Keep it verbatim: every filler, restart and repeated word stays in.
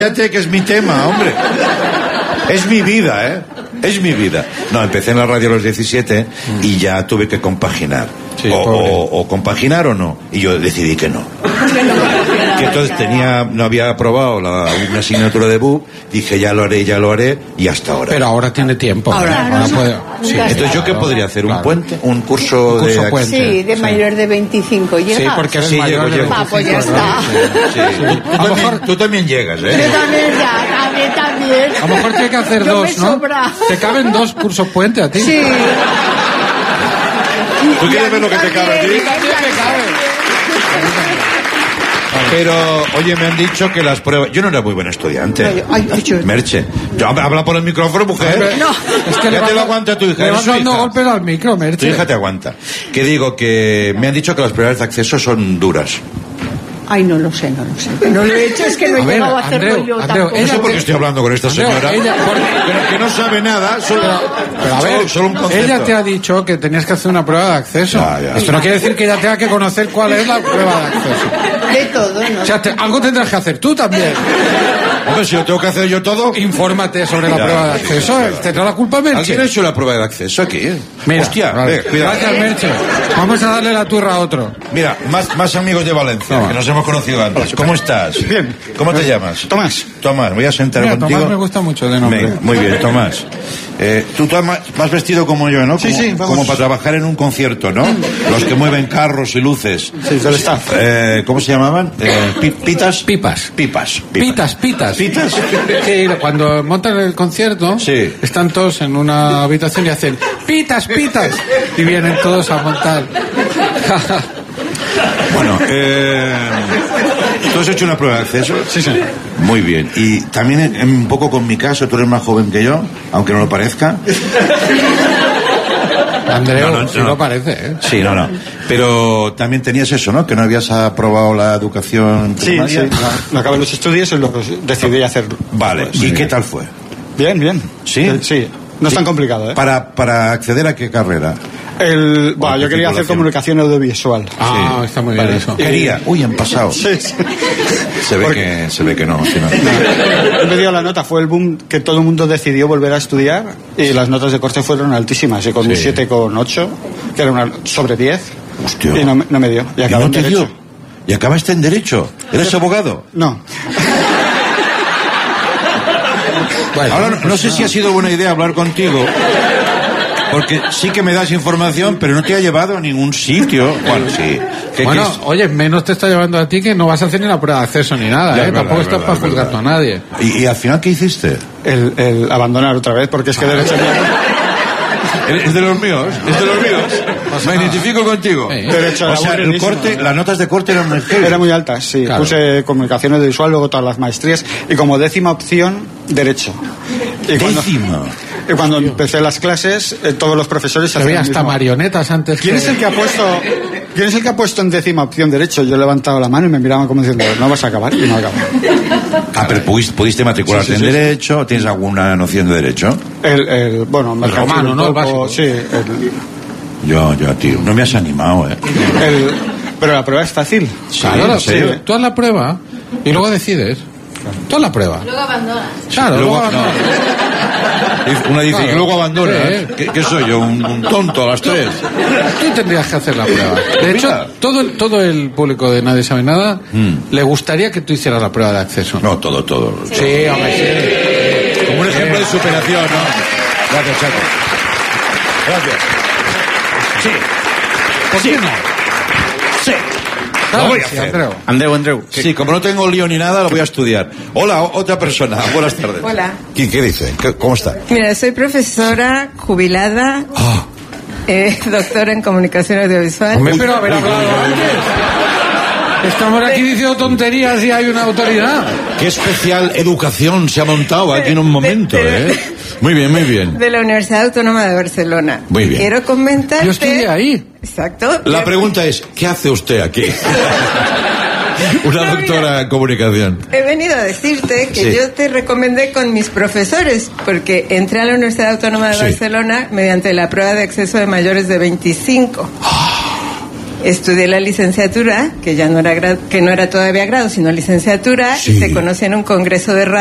Fíjate que es mi tema, hombre. Es mi vida, ¿eh? Es mi vida. No, empecé en la radio a los diecisiete y ya tuve que compaginar. Sí, o, o, o compaginar o no. Y yo decidí que no. Que entonces tenía, no había aprobado la, una asignatura de B U P. Dije, ya lo haré, ya lo haré. Y hasta ahora. Pero ahora tiene tiempo. Ahora, ahora no, puede, sí. Entonces, ¿yo qué podría hacer? ¿Un claro. puente? ¿Un curso, un curso de puente. Sí, de mayor de veinticinco. ¿Llegas? Sí, porque eres sí, mayor llego, de llego. Ah, pues ya veinticinco, está. Sí, sí. Tú, también, tú también llegas, ¿eh? Yo también ya, también, también. A lo mejor tiene que hacer Yo dos, me ¿no? sobra. Te caben dos cursos puente a ti. Sí. ¿Tú quieres ver lo que te cabe a ti? Pero, oye, me han dicho que las pruebas... Yo no era muy buen estudiante. Ay, ay, ay, yo- Merche. Yo, habla por el micrófono, mujer. No. Es que Ya le te vas- lo aguanta tu hija. Le es vas su dando hija. golpes al micro, Merche. Tu hija te aguanta. Que digo que me han dicho que las pruebas de acceso son duras. Ay, no lo sé, no lo sé. No lo he hecho, es que no he A ver, llegado a hacerlo Andreu, yo Andreu, tampoco. No ella sé por te- qué estoy hablando con esta Andreu, señora. ella- porque- pero que no sabe nada, solo, Pero a ver, solo, solo un concepto. ella te ha dicho que tenías que hacer una prueba de acceso. Ya, ya. Esto no quiere decir que ella tenga que conocer cuál es la prueba de acceso. De todo, ¿no? O sea, te- algo tendrás que hacer tú también. Hombre, si lo tengo que hacer yo todo... Infórmate sobre la Ya, prueba de acceso. ya, ya. ¿Tendrá la culpa Merche? ¿Alguien ha hecho la prueba de acceso aquí? Mira, Hostia, vale. ve, cuidado. Gracias, Merche. Vamos a darle la turra a otro. Mira, más, más amigos de Valencia, Toma. que nos hemos conocido antes. ¿Cómo estás? Bien. ¿Cómo te llamas? Tomás. Tomás, voy a sentar Mira, contigo. Tomás me gusta mucho de nombre. Venga, muy bien, Tomás. Eh, tú Tomás, vas vestido como yo, ¿no? Sí, como, sí, vamos. como para trabajar en un concierto, ¿no? Los que mueven carros y luces. Sí, del staff. Eh, ¿Cómo se llamaban? Eh, pi- ¿Pitas? Pipas. Pipas. Pitas, pitas. ¿Pitas? Sí, cuando montan el concierto, Sí. están todos en una habitación y hacen pitas, pitas. Y vienen todos a montar. Bueno, eh, ¿tú has hecho una prueba de acceso? Sí, sí. Muy bien. Y también en- un poco con mi caso, tú eres más joven que yo, aunque no lo parezca. Andreu, No, no, sí no. lo parece, ¿eh? Sí, no, no. Pero también tenías eso, ¿no? Que no habías aprobado la educación Sí, sí. primaria. Me acabé los estudios y luego decidí hacerlo. Vale. ¿Y qué tal fue? Bien, bien. ¿Sí? Eh, Sí. No es tan complicado, ¿eh? Para, para acceder a qué carrera. El, bueno, yo quería hacer titulación. comunicación audiovisual. Ah, Sí. está muy bien Vale. eso. Quería. Uy, han pasado. Sí, sí. Se ve Porque- que, se ve que no. al final. Él me dio la nota, fue el boom que todo el mundo decidió volver a estudiar y las notas de corte fueron altísimas, y con un Sí. siete coma ocho, que era una sobre diez, Hostia. y no, me- no me dio. Y ¿Y acabé no en te Derecho. dio? ¿Y acabaste en Derecho? ¿Eres abogado? No. Bueno, Ahora, no, no sé si ha sido buena idea hablar contigo, porque sí que me das información, pero no te ha llevado a ningún sitio. Bueno, sí. ¿Qué- bueno, qué es? oye, menos te está llevando a ti que no vas a hacer ni la prueba de acceso ni nada, Ya, ¿eh? es Tampoco verdad, estás es para verdad, juzgar es tú a nadie. ¿Y, y al final qué hiciste? El, el abandonar otra vez, porque es que Derecho... ¿Es de los míos? ¿Es de los míos? Me identifico contigo. Sí. Derecho O era sea, el buenísimo. corte, las notas de corte eran muy heavy. Era muy alta, sí. Claro. Puse comunicación audiovisual, luego todas las maestrías, y como décima opción, Derecho. Y cuando, Décima. y cuando empecé las clases, eh, todos los profesores Se hacían veía lo hasta mismo. marionetas antes ¿Quién que... es el que ha puesto ¿Quién es el que ha puesto en décima opción Derecho? Yo he levantado la mano y me miraban como diciendo, no vas a acabar, y no acabo. Ah, pero pudiste, pudiste matricularte Sí, sí, sí, en sí. Derecho. ¿Tienes alguna noción de Derecho? El, el bueno, me romano, ¿no? El básico. Sí, el, Yo, yo, tío. No me has animado, ¿eh? el- pero la prueba es fácil. Claro, ¿en la- serio? tú haz la prueba y luego decides. Tú haz la prueba. Luego abandonas. Claro, Luego- luego no. Una dice, Claro. y luego abandona. Sí. ¿Qué, qué soy yo? ¿Un, un tonto a las tres? Tú tendrías que hacer la prueba. De hecho, Mira. todo el, todo el público de Nadie Sabe Nada Mm. le gustaría que tú hicieras la prueba de acceso. No, todo, todo. Sí, hombre, sí. Como un ejemplo de superación, ¿no? Gracias, Chaco. Gracias. Sí. ¿Por qué no? Sí. Claro, Lo voy a sí, hacer. Andreu. Andreu, Andreu. Sí, como no tengo lío ni nada, lo voy a estudiar. Hola, o- otra persona. Buenas tardes. Hola. ¿Qué, qué dice? ¿Qué- ¿Cómo está? Mira, soy profesora jubilada, Ah, eh, doctora en comunicación audiovisual. Hombre, pero haber hablado antes. Estamos aquí diciendo tonterías y hay una autoridad. qué especial educación se ha montado aquí en un momento, ¿eh? Muy bien, muy bien. De la Universidad Autónoma de Barcelona. Muy bien. Quiero comentarte... Yo estudié ahí. Exacto. La pregunta es, ¿qué hace usted aquí? Una No, doctora en comunicación. He venido a decirte que Sí. yo te recomendé con mis profesores, porque entré a la Universidad Autónoma de Sí. Barcelona mediante la prueba de acceso de mayores de veinticinco. estudié la licenciatura, que ya no era grado, que no era todavía grado, sino licenciatura, Sí. y se conoció en un congreso de radio.